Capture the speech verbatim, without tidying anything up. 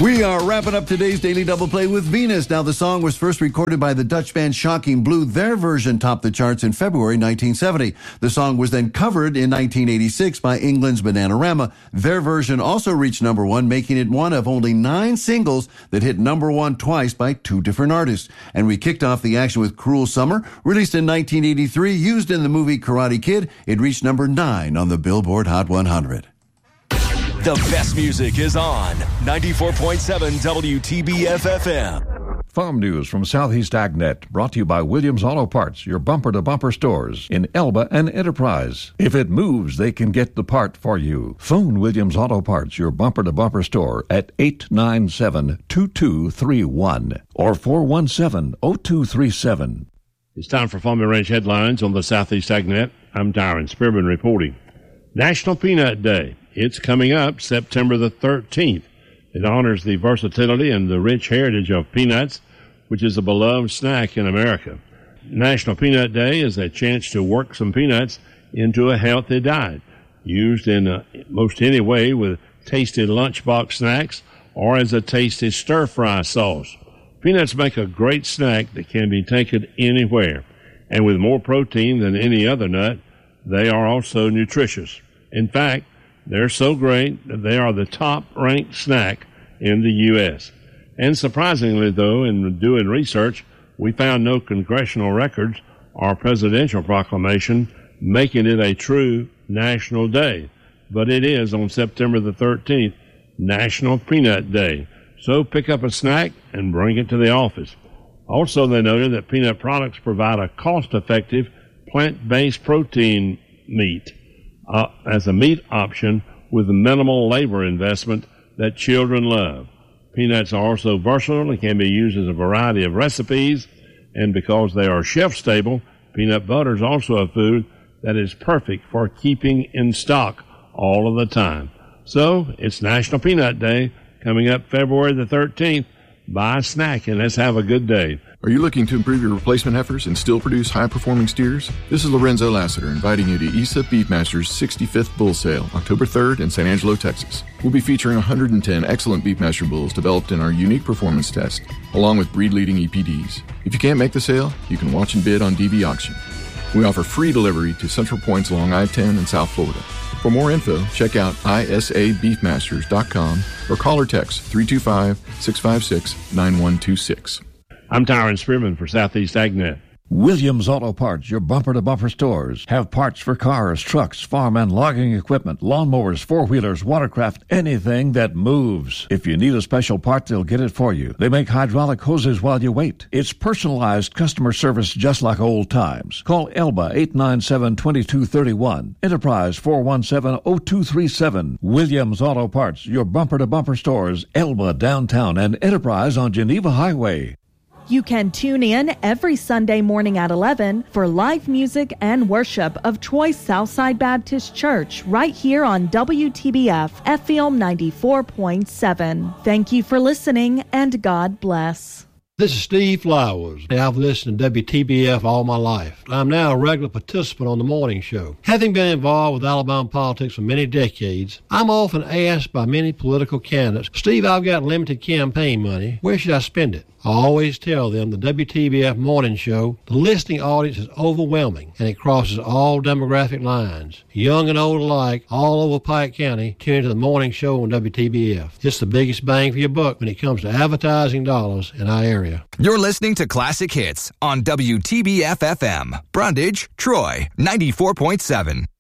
We are wrapping up today's Daily Double Play with Venus. Now, the song was first recorded by the Dutch band Shocking Blue. Their version topped the charts in February nineteen seventy. The song was then covered in nineteen eighty-six by England's Bananarama. Their version also reached number one, making it one of only nine singles that hit number one twice by two different artists. And we kicked off the action with Cruel Summer. Released in nineteen eighty-three, used in the movie Karate Kid, it reached number nine on the Billboard Hot one hundred. The best music is on ninety-four point seven W T B F F M. Farm news from Southeast AgNet, brought to you by Williams Auto Parts, your bumper-to-bumper stores in Elba and Enterprise. If it moves, they can get the part for you. Phone Williams Auto Parts, your bumper-to-bumper store, at eight nine seven, two two three one or four one seven, zero two three seven. It's time for Farm and Ranch headlines on the Southeast AgNet. I'm Tyron Spearman reporting. National Peanut Day. It's coming up September the thirteenth. It honors the versatility and the rich heritage of peanuts, which is a beloved snack in America. National Peanut Day is a chance to work some peanuts into a healthy diet, used in uh, most any way with tasty lunchbox snacks or as a tasty stir-fry sauce. Peanuts make a great snack that can be taken anywhere, and with more protein than any other nut, they are also nutritious. In fact, they're so great that they are the top-ranked snack in the U S And surprisingly, though, in doing research, we found no congressional records or presidential proclamation making it a true national day. But it is on September the thirteenth, National Peanut Day. So pick up a snack and bring it to the office. Also, they noted that peanut products provide a cost-effective plant-based protein meat. Uh, as a meat option with minimal labor investment that children love. Peanuts are also versatile and can be used as a variety of recipes, and because they are shelf-stable, peanut butter is also a food that is perfect for keeping in stock all of the time. So, it's National Peanut Day coming up February the thirteenth. Buy a snack and let's have a good day. Are you looking to improve your replacement heifers and still produce high-performing steers? This is Lorenzo Lassiter inviting you to E S A Beefmasters sixty-fifth Bull Sale, October third in San Angelo, Texas. We'll be featuring one hundred ten excellent Beefmaster bulls developed in our unique performance test, along with breed-leading E P Ds. If you can't make the sale, you can watch and bid on D V Auction. We offer free delivery to Central Points along I ten in South Florida. For more info, check out I S A beefmasters dot com or call or text three two five, six five six, nine one two six. I'm Tyron Spearman for Southeast AgNet. Williams Auto Parts, your bumper-to-bumper stores, have parts for cars, trucks, farm and logging equipment, lawnmowers, four-wheelers, watercraft, anything that moves. If you need a special part, they'll get it for you. They make hydraulic hoses while you wait. It's personalized customer service just like old times. Call Elba eight nine seven, two two three one, Enterprise four one seven, zero two three seven. Williams Auto Parts, your bumper-to-bumper stores, Elba downtown and Enterprise on Geneva Highway. You can tune in every Sunday morning at eleven for live music and worship of Troy Southside Baptist Church right here on W T B F F M ninety-four point seven. Thank you for listening and God bless. This is Steve Flowers. I've listened to W T B F all my life. I'm now a regular participant on the morning show. Having been involved with Alabama politics for many decades, I'm often asked by many political candidates, Steve, I've got limited campaign money. Where should I spend it? I always tell them the W T B F morning show, the listening audience is overwhelming, and it crosses all demographic lines. Young and old alike, all over Pike County, tune into the morning show on W T B F. It's the biggest bang for your buck when it comes to advertising dollars in our area. You're listening to Classic Hits on W T B F F M, Brundage, Troy, ninety-four point seven.